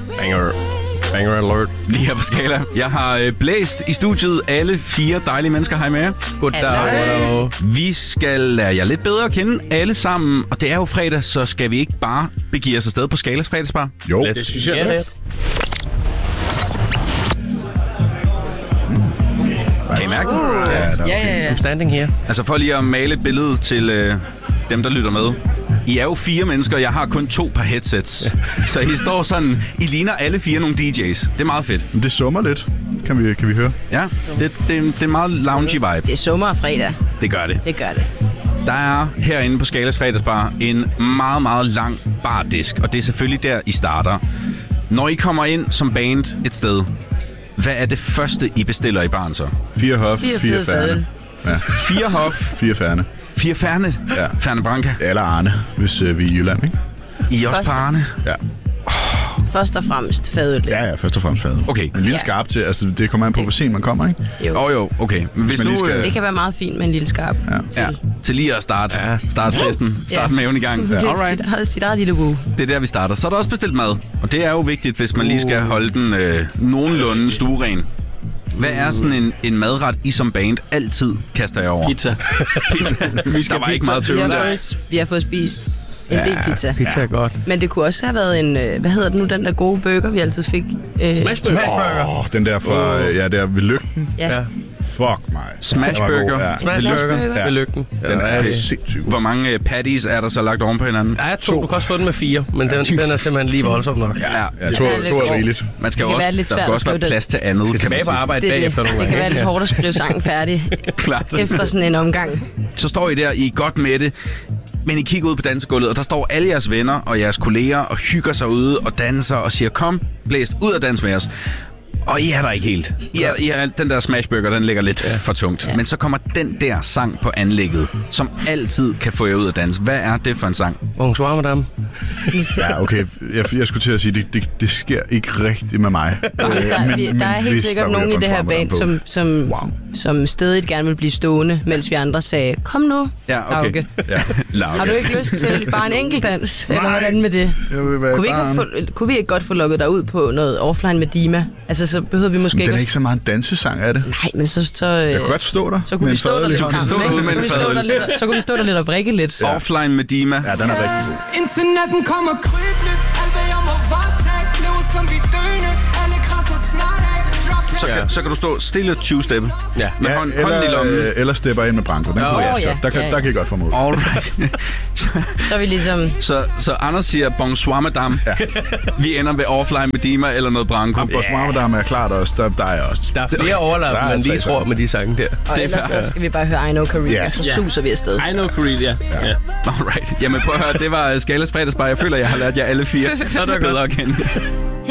Banger alert. Lige her på Skala. Jeg har blæst i studiet. Alle 4 dejlige mennesker. Hej med jer. Goddag. Vi skal lære jer lidt bedre at kende alle sammen. Og det er jo fredag, så skal vi ikke bare begive os afsted på Skalas fredagsbar? Jo, det synes jeg. Yes. Kan I mærke det? Ja. I'm standing here. Altså for lige at male et billede til dem, der lytter med. I er jo 4 mennesker, jeg har kun 2 per headsets. Så I står sådan, I ligner alle 4 nogle DJ's. Det er meget fedt. det summer lidt, kan vi høre. Ja, det er en meget loungy vibe. Det er sommer og fredag. Det gør det. Det gør det. Der er herinde på Skalas fredagsbar en meget, meget lang bardisk, og det er selvfølgelig der, I starter. Når I kommer ind som band et sted, hvad er det første, I bestiller i baren så? 4 hof, 4 færne. Ja. 4 hof, 4 færne. 4 færne, Ja. Færne Branca. Eller Arne, hvis vi er i Jylland, ikke? I er også på Første. Arne? Ja. Først og fremmest fadøl. Ja, først og fremmest fadet. Okay. En lille skarp til, altså det kommer an på, hvor sent man kommer, ikke? Jo, okay. Men hvis man nu... lige skal- Det kan være meget fint med en lille skarp. Ja, til lige at starte festen, starte maven i gang. Ja. Alright. Sit eget lille woo. Det er der, vi starter. Så er der også bestilt mad, og det er jo vigtigt, hvis man lige skal holde den nogenlunde stueren. Hvad er sådan en madret, I som band altid kaster jer over? Pizza. Der var ikke meget tøven der. Vi har fået spist en del pizza. Pizza er godt. Men det kunne også have været en, hvad hedder det nu, den der gode burger, vi altid fik? Smashburger. Den der fra, der ved Lygten. Ja. Fuck mig. Smashburger. Ja. Smashburger Ja. ved Lygten. Den er Okay. sindssygt. Hvor mange patties er der så lagt oven på hinanden? Der er 2. Du kan også få den med 4, men den er simpelthen lige voldsom nok. Ja, to er rigeligt. Man skal jo Det kan også, være lidt der svært skal at også være skrive plads til andet. Skal tilbage på arbejde Det, bagefter nogle det kan være gange. lidt hårdt at skrive sangen færdig Klart. efter sådan en omgang. Så står I der, I er godt med det, men I kigger ud på dansegulvet, og der står alle jeres venner og jeres kolleger og hygger sig ude og danser og siger, kom, blæst ud og dans med os. Og I er der ikke helt. Den der smashburger, den ligger lidt for tungt. Ja. Men så kommer den der sang på anlægget, som altid kan få jer ud at danse. Hvad er det for en sang? Bonsoir, madame. Ja, okay. Jeg skulle til at sige, det sker ikke rigtigt med mig. Der er helt hvis sikkert der nogen i ryger det her Bonsoir band, på. som stadig gerne vil blive stående, mens vi andre sagde, kom nu, Ja, okay. Lauke. Ja. Lauke. Har du ikke lyst til bare en enkelt dans? Eller hvordan med det? Jeg vil være Kunne vi ikke godt få lukket dig ud på noget offline med Dima? Altså, så behøver vi måske Den er også... ikke så meget en dansesang, er det? Nej, men så Jeg kan godt stå der. så kunne vi stå der lidt Så kan vi stå sammen, derude ikke? med en Så kunne vi stå der fadøl. lidt- Så kunne vi stå der lidt og vrikke lidt. Offline med Dima. Ja, den er rigtig god. Indtil natten kommer krybende. Alt hvad jeg må varetage. Lever som vi døende. Alle krasser snart af. Så kan du stå stille og 20-steppe. Ja. Med hånden i lommen. Eller stepper ind med Branko. Den kunne jeg også ja. godt. Der kan I godt få mod. Alright. Så er vi ligesom... Så Anders siger bonsoir madame. Vi ender ved offline med Dima eller noget Branko. Bonsoir, der er klart også. Der er jeg også. Der er flere overlap, Der er man lige 3 tror sange. med de sange der. Og Det er ellers fair. så skal vi bare høre I Know Korea, Ja. så suser vi afsted. I know Korea. Ja. Alright. Jamen prøv at høre, det var Skalas fredagsbar. Jeg føler, jeg har lært jer alle 4 bedre at kende.